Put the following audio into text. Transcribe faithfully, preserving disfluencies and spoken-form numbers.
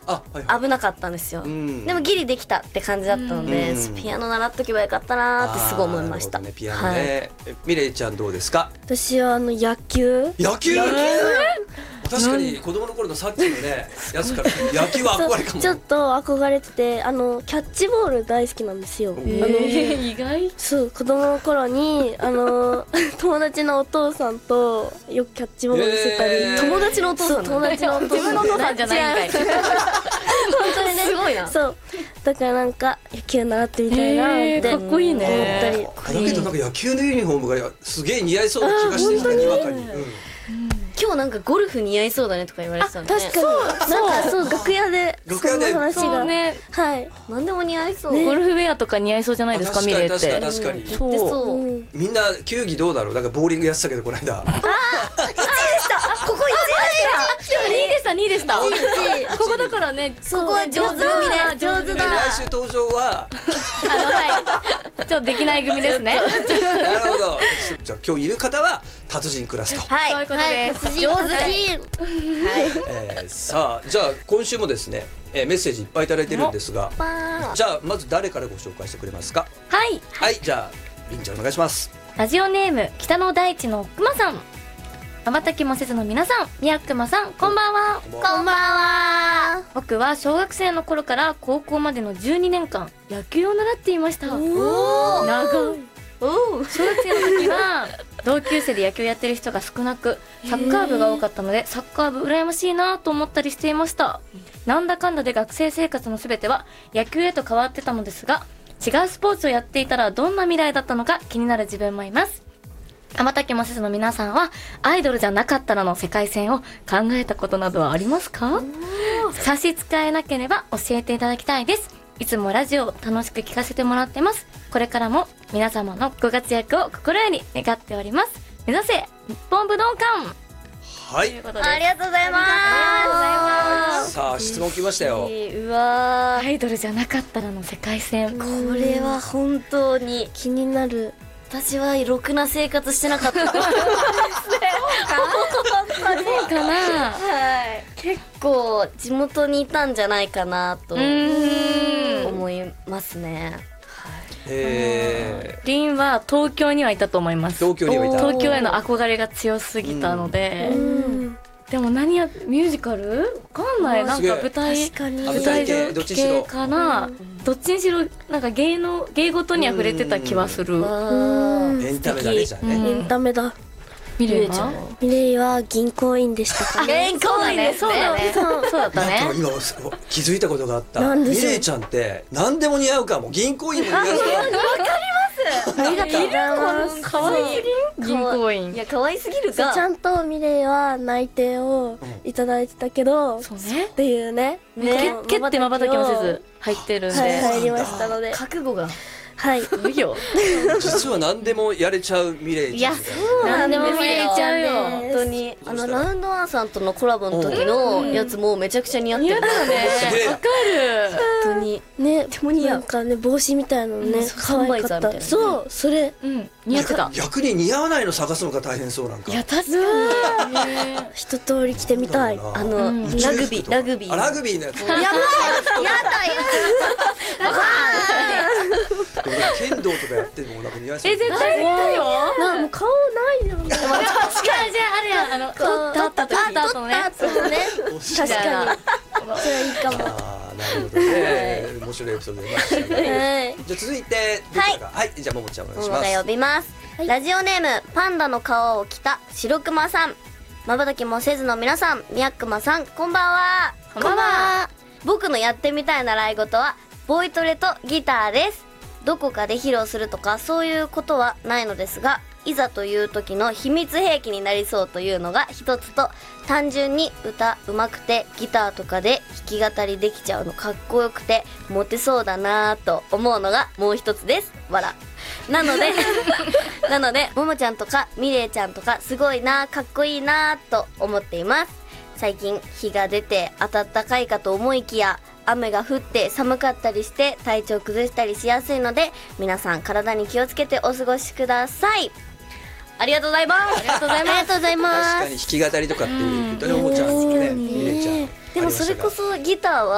あ、はいはい、 危なかったんですよ、 うん、 でもギリできたって感じだったので、うん、ピアノ習っとけばよかったなーってすごい思いました。 ね、ピアノね、はい、ミレイちゃんどうですか？ 私はあの野球野球確かに子供の頃のさっきのねやつから野球は憧れかも。 ちょっと憧れてて、あのキャッチボール大好きなんですよ。あの意外。 そう子供の頃にあの友達のお父さんとよくキャッチボールしてたり、えー、友達のお父さん、 友達のお父さん、 自分のお父さんじゃないんかい。 本当にね、すごいな。 そうだからなんか野球習ってみたいなってかっこいいね思ったり。だけどなんか野球のユニフォームがすげえ似合いそうな気がしてきたにわかに。 今日なんかゴルフ似合いそうだねとか言われてたんで、ね、 確かになんかそう楽屋で楽屋でそんな話が、ね、はい何でも似合いそう、 ね、ゴルフウェアとか似合いそうじゃないですか、ミレイって。 確かに確かに確かに、 そうそう、 うん、 みんな球技どうだろう。なんかボーリングやってたけどこの間。ああいちいでしたここいちいでしたにいでしたにいでしたここだからね、 ここは上手組で上手だ。 来週登場はあのはいちょっとできない組ですね。 なるほど。じゃあ今日いる方は達人クラスと、 はい、 そういうことです。 上手はい、 えー、さあじゃあ今週もですね、えー、メッセージいっぱいいただいてるんですが、じゃあまず誰からご紹介してくれますか？ はいはい、じゃありんちゃんお願いします。 ラジオネーム北の大地のくまさん、まばたきもせずの皆さん、みやくまさん、こんばんは。 こんばんは。 僕は小学生の頃から高校までのじゅうにねんかん野球を習っていました。おー長い。お小学生の時は同級生で野球やってる人が少なく、サッカー部が多かったのでサッカー部羨ましいなと思ったりしていました。なんだかんだで学生生活のすべては野球へと変わってたのですが、違うスポーツをやっていたらどんな未来だったのか気になる自分もいます。まばたきもせずの皆さんはアイドルじゃなかったらの世界線を考えたことなどはありますか？差し支えなければ教えていただきたいです。いつもラジオを楽しく聞かせてもらってます。これからも皆様のご活躍を心より願っております。目指せ日本武道館。 はい、 ありがとうございます。ありがとうございます。 さあ質問来ましたよ。 うわアイドルじゃなかったらの世界線、 これは本当に気になる。 私はろくな生活してなかったそうかな、 はい、結構地元にいたんじゃないかなと思いますね。 へー、 リンは東京にはいたと思います。 東京にはいた。 東京への憧れが強すぎたので、でも何やミュージカルわかんない、なんか舞台確かに舞台系かな、どっちにしろなんか芸能芸事には触れてた気はする。 エンタメだね。じゃあね、 エンタメだ。 ミレイはミレイは銀行員でしたかね。銀行員ですね。 そうだったね。 今気づいたことがあった。ミレイちゃんって何でも似合うかも。銀行員も似合うかも。 わかります。 ありがとうございます。 可愛すぎん銀行員。 いや可愛すぎるか。 ちゃんとミレイは内定をいただいてたけど、 そうねっていうね。 蹴ってまばたきもせず入ってるんで入りましたので、 覚悟が。 はい。 いいよ。 実は何でもやれちゃうミレイちゃん。 いやそうなんでも見れちゃうよ。本当にあのラウンドワンさんとのコラボの時のやつもめちゃくちゃ似合ってる。 似合うよね。わかる。 本当にね、なんかね帽子みたいなのね可愛かった。そうそれ。 うん似合ってた。 逆に似合わないの探すのが大変そうなんか。 いや確かに。 一通り着てみたい。 あのラグビーラグビー。 ラグビーのやつ。 やばい。やだでも剣道とかやってるのもなんか似合いそう。 え絶対似合うよ。 なんもう顔ないよね。 確かにじゃああれやあの取った取った後のね。 確かに。それはいいかも。 ああなるほどね。面白いエピソード出ましたね。じゃあ続いてどちらか。はいじゃあももちゃんお願いします。 ももが呼びます。ラジオネームパンダの皮を着た白熊さん。まばたきもせずの皆さん、みやくまさん、こんばんは。 こんばんは。 僕のやってみたい習い事はボイトレとギターです。どこかで披露するとかそういうことはないのですが、いざという時の秘密兵器になりそうというのが一つと、単純に歌うまくてギターとかで弾き語りできちゃうのかっこよくてモテそうだなぁと思うのがもう一つです。わら。なのでなのでももちゃんとかみれいちゃんとかすごいなかっこいいなと思っています。最近日が出て暖かいかと思いきや雨が降って寒かったりして体調崩したりしやすいので、皆さん体に気をつけてお過ごしください。ありがとうございます。ありがとうございます。ありがとうございます。 確かに弾き語りとかっていうとね、ももちゃんね、みれいちゃん。 でもそれこそギターは